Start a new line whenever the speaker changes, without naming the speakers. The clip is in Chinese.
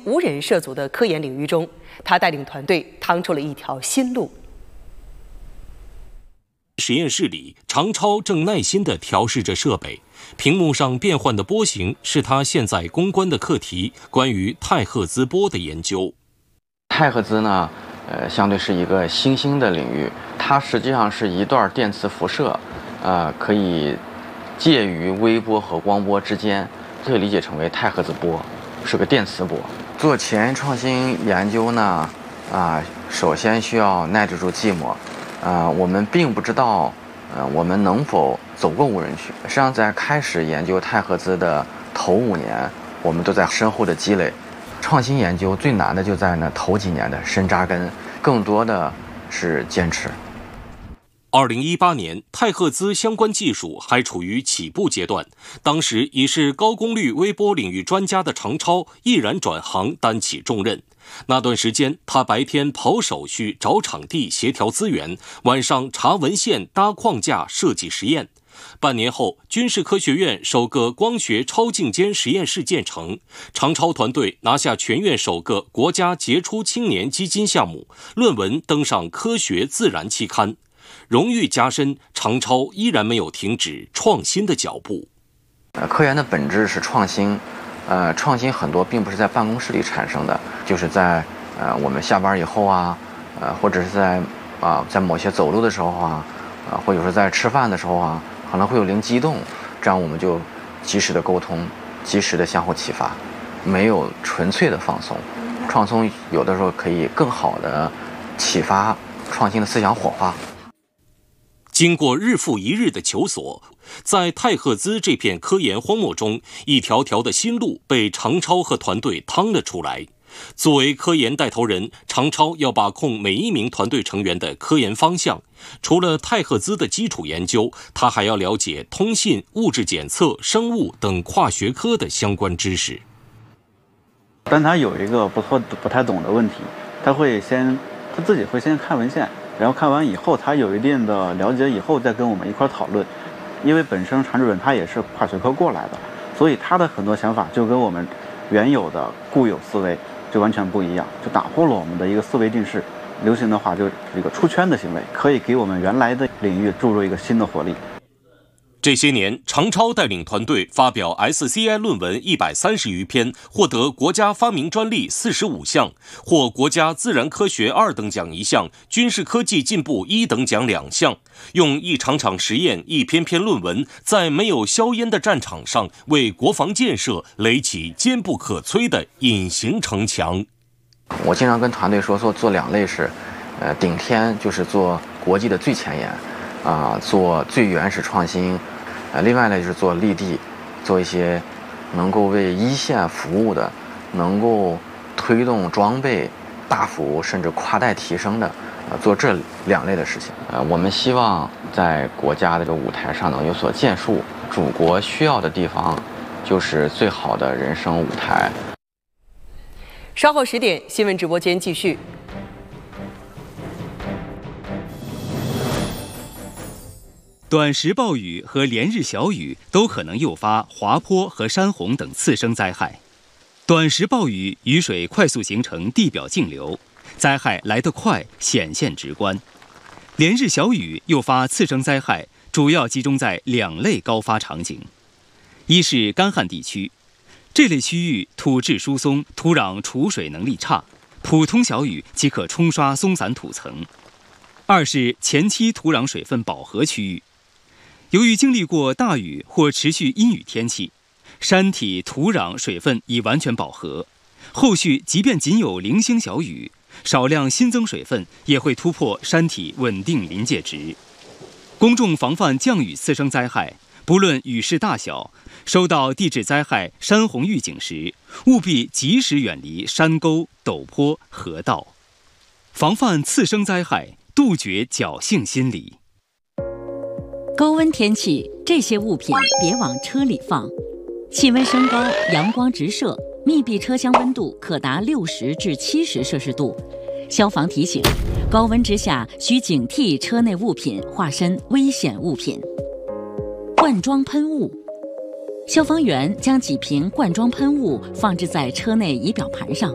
无人涉足的科研领域中，他带领团队趟出了一条新路。
实验室里，常超正耐心地调试着设备，屏幕上变换的波形是他现在攻关的课题——关于太赫兹波的研究。
太赫兹呢，相对是一个新兴的领域，它实际上是一段电磁辐射，可以介于微波和光波之间，可以理解成为太赫兹波，是个电磁波。做前沿创新研究呢，首先需要耐得住寂寞。我们并不知道，我们能否走过无人区。实际上，在开始研究太赫兹的头5年，我们都在深厚的积累。创新研究最难的就在那头几年的深扎根，更多的是坚持。
2018年，太赫兹相关技术还处于起步阶段，当时已是高功率微波领域专家的常超毅然转行，担起重任。那段时间，他白天跑手续、找场地、协调资源，晚上查文献、搭框架、设计实验。半年后，军事科学院首个光学超净间实验室建成，常超团队拿下全院首个国家杰出青年基金项目，论文登上科学自然期刊。荣誉加深，常超依然没有停止创新的脚步。
科研的本质是创新，创新很多并不是在办公室里产生的，就是在我们下班以后或者是在某些走路的时候或者说在吃饭的时候可能会有灵机一动，这样我们就及时的沟通，及时的相互启发，没有纯粹的放松。创新有的时候可以更好的启发创新的思想火花。
经过日复一日的求索，在太赫兹这片科研荒漠中，一条条的新路被常超和团队趟了出来。作为科研带头人，常超要把控每一名团队成员的科研方向。除了太赫兹的基础研究，他还要了解通信、物质检测、生物等跨学科的相关知识。
但他有一个不太懂的问题，他自己会先看文献，然后看完以后，他有一定的了解以后，再跟我们一块讨论。因为本身常主任他也是跨学科过来的，所以他的很多想法就跟我们原有的固有思维就完全不一样，就打破了我们的一个思维定式。流行的话就是一个出圈的行为，可以给我们原来的领域注入一个新的活力。
这些年，常超带领团队发表 SCI 论文130余篇，获得国家发明专利45项，获国家自然科学2等奖1项，军事科技进步1等奖2项。用一场场实验、一篇篇论文，在没有硝烟的战场上，为国防建设垒起坚不可摧的隐形城墙。
我经常跟团队说做2类事，顶天就是做国际的最前沿，做最原始创新，另外呢就是做立地，做一些能够为一线服务的，能够推动装备大幅甚至跨代提升的，做这2类的事情。我们希望在国家的这个舞台上能有所建树，祖国需要的地方就是最好的人生舞台。
稍后10点，新闻直播间继续。
短时暴雨和连日小雨都可能诱发滑坡和山洪等次生灾害。短时暴雨，雨水快速形成地表径流，灾害来得快，显现直观。连日小雨诱发次生灾害，主要集中在2类高发场景：一是干旱地区，这类区域土质疏松，土壤储水能力差，普通小雨即可冲刷松散土层；二是前期土壤水分饱和区域，由于经历过大雨或持续阴雨天气，山体土壤水分已完全饱和，后续即便仅有零星小雨，少量新增水分也会突破山体稳定临界值。公众防范降雨次生灾害，不论雨势大小，收到地质灾害、山洪预警时，务必及时远离山沟、陡坡、河道，防范次生灾害，杜绝侥幸心理。
高温天气，这些物品别往车里放。气温升高，阳光直射，密闭车厢温度可达60至70摄氏度。消防提醒：高温之下需警惕车内物品化身危险物品。罐装喷雾，消防员将几瓶罐装喷雾放置在车内仪表盘上，